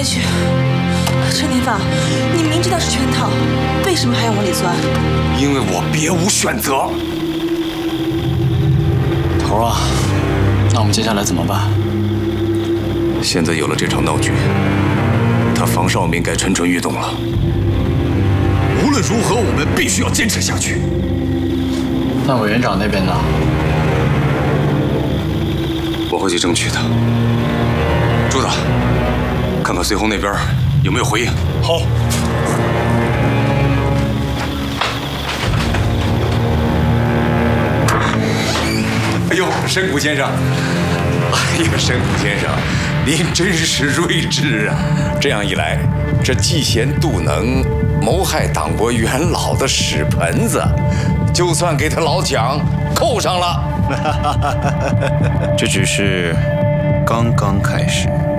边去！陈天放，你明知道是圈套，为什么还要往里钻？ 因为我别无选择。 头啊，那我们接下来怎么办？ 现在有了这场闹剧，他房少明该蠢蠢欲动了。无论如何，我们必须要坚持下去。 那委员长那边呢？ 我会去争取的。朱子，看看随红那边有没有回应。 好。 哎呦，深谷先生！哎呀，深谷先生，您真是睿智啊！这样一来，这嫉贤妒能、谋害党国元老的屎盆子，就算给他老蒋扣上了。 这只是刚刚开始。